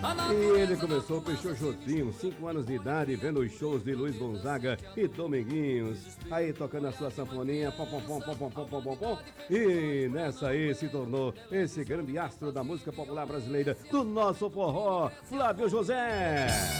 E ele começou Peixotinho, 5 anos de idade, vendo os shows de Luiz Gonzaga e Dominguinhos. Aí tocando a sua sanfoninha, pom, pom, pom, pom, pom, pom, pom, pom, pom. E nessa aí se tornou esse grande astro da música popular brasileira, do nosso forró, Flávio José.